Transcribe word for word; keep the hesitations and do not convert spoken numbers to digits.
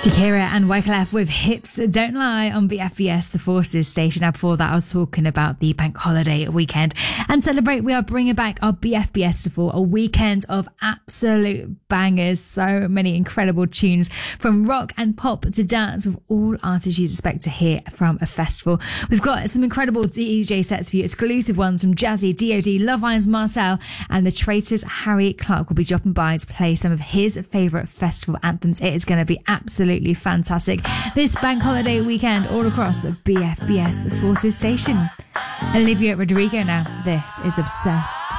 Shakira and Wyclef with Hips Don't Lie on B F B S, the Forces station. Now, before that, I was talking about the bank holiday weekend. And celebrate, we are bringing back our B F B S for a weekend of absolute bangers. So many incredible tunes from rock and pop to dance with all artists you'd expect to hear from a festival. We've got some incredible D J sets for you, exclusive ones from Jazzy, D O D, Love Irons, Marcel, and the Traitors. Harry Clark will be dropping by to play some of his favourite festival anthems. It is going to be absolutely fantastic this bank holiday weekend all across B F B S, the Forces station. Olivia Rodrigo now. This is Obsessed.